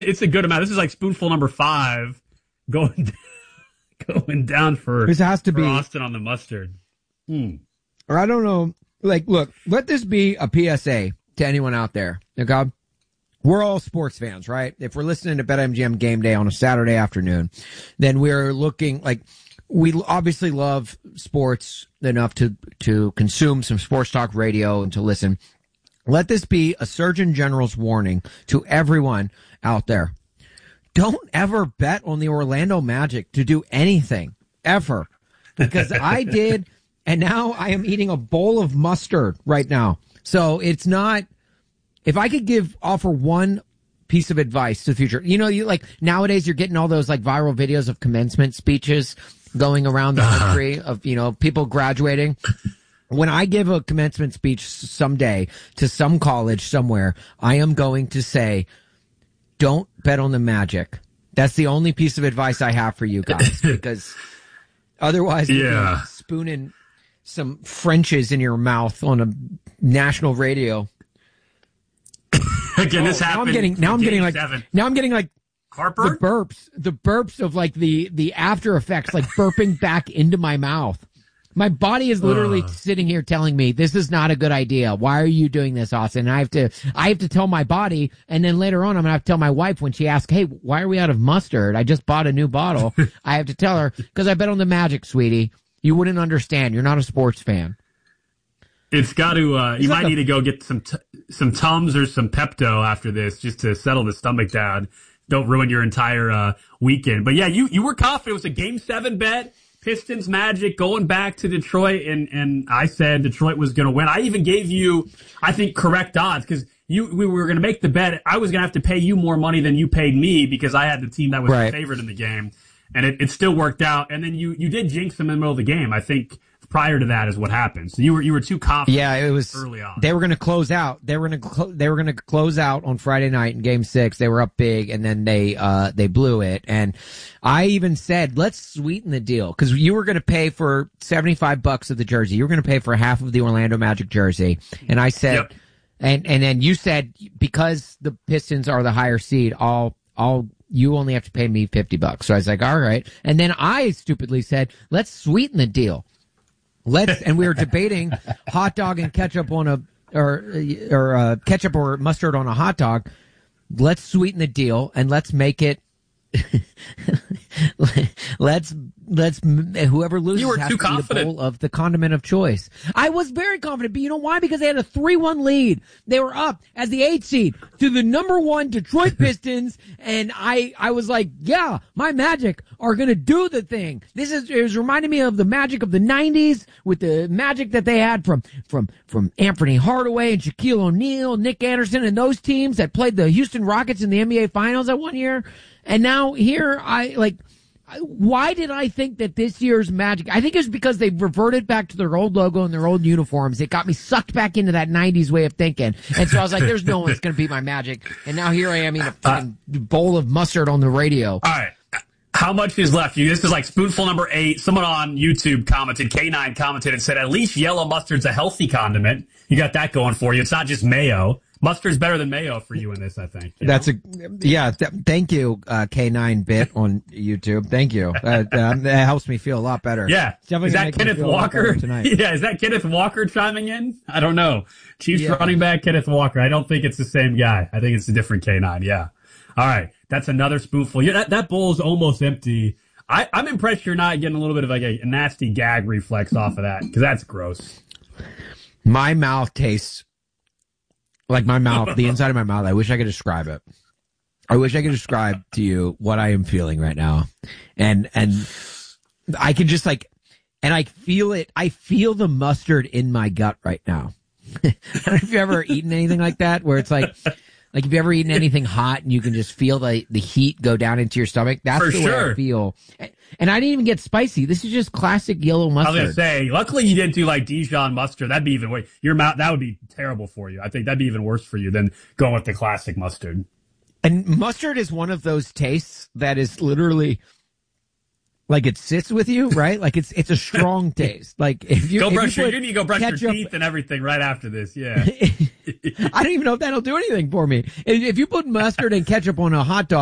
it's a good amount. This is like spoonful number 5 going down for, this has to for be Austin on the mustard. Or I don't know. Like, look, let this be a PSA to anyone out there. Okay? We're all sports fans, right? If we're listening to BetMGM Game Day on a Saturday afternoon, then we're looking like we obviously love sports enough to consume some sports talk radio and to listen. Let this be a Surgeon General's warning to everyone out there. Don't ever bet on the Orlando Magic to do anything, ever. Because I did, and now I am eating a bowl of mustard right now. So it's not, if I could offer one piece of advice to the future, you know, you like nowadays you're getting all those like viral videos of commencement speeches going around the country of, you know, people graduating. When I give a commencement speech someday to some college somewhere, I am going to say, don't bet on the Magic. That's the only piece of advice I have for you guys, because otherwise you're spooning some Frenches in your mouth on a national radio. Again, this happened. Now I'm getting like Harper? The burps of like the after effects, like burping back into my mouth. My body is literally sitting here telling me this is not a good idea. Why are you doing this, Austin? And I have to tell my body, and then later on I'm gonna have to tell my wife when she asks, "Hey, why are we out of mustard? I just bought a new bottle." I have to tell her because I bet on the Magic, sweetie. You wouldn't understand. You're not a sports fan. It's got to. You might need to go get some Tums or some Pepto after this, just to settle the stomach down. Don't ruin your entire weekend. But yeah, you were confident it was a Game 7 bet. Pistons Magic going back to Detroit, and I said Detroit was going to win. I even gave you, I think, correct odds because we were going to make the bet. I was going to have to pay you more money than you paid me because I had the team that was the favorite in the game, and it still worked out. And then you did jinx them in the middle of the game. I think prior to that is what happened. So you were too confident. Yeah, it was early on. They were going to close out. They were going to close out on Friday night in Game 6. They were up big, and then they blew it. And I even said, let's sweeten the deal because you were going to pay for $75 of the jersey. You were going to pay for half of the Orlando Magic jersey, and I said, and then you said because the Pistons are the higher seed, you only have to pay me $50. So I was like, all right. And then I stupidly said, let's sweeten the deal. And we were debating hot dog and ketchup on ketchup or mustard on a hot dog. Let's sweeten the deal and let's make it. let's whoever loses has to eat a bowl of the condiment of choice. I was very confident, but you know why? Because they had a 3-1 lead. They were up as the 8th seed to the number 1 Detroit Pistons, and I was like, yeah, my Magic are gonna do the thing. It was reminding me of the Magic of the 90s with the Magic that they had from Anthony Hardaway and Shaquille O'Neal, Nick Anderson, and those teams that played the Houston Rockets in the NBA Finals that one year. And now here, why did I think that this year's Magic, I think it was because they reverted back to their old logo and their old uniforms. It got me sucked back into that 90s way of thinking. And so I was like, there's no one that's going to beat my Magic. And now here I am eating a fucking bowl of mustard on the radio. All right. How much is left? This is like spoonful number 8. Someone on YouTube commented, K9 commented and said, at least yellow mustard's a healthy condiment. You got that going for you. It's not just mayo. Mustard's better than mayo for you in this, I think. Thank you, K9 Bit on YouTube. Thank you. That helps me feel a lot better. Yeah. Is that Kenneth Walker tonight? Yeah, is that Kenneth Walker chiming in? I don't know. Chiefs running back Kenneth Walker. I don't think it's the same guy. I think it's a different K9. Yeah. All right. That's another spoonful. Yeah, that bowl is almost empty. I'm impressed you're not getting a little bit of like a nasty gag reflex off of that because that's gross. My mouth tastes like my mouth, the inside of my mouth. I wish I could describe it. I wish I could describe to you what I am feeling right now. And I can just and I feel it. I feel the mustard in my gut right now. I don't know if you've ever eaten anything like that where it's like if you've ever eaten anything hot and you can just feel the heat go down into your stomach. That's the way I feel. And I didn't even get spicy. This is just classic yellow mustard. I was going to say, luckily you didn't do like Dijon mustard. That'd be even worse. Your mouth, that would be terrible for you. I think that'd be even worse for you than going with the classic mustard. And mustard is one of those tastes that is literally, like it sits with you, right? Like it's a strong taste. Like if you you need to go brush your teeth and everything right after this. Yeah. I don't even know if that'll do anything for me. If you put mustard and ketchup on a hot dog,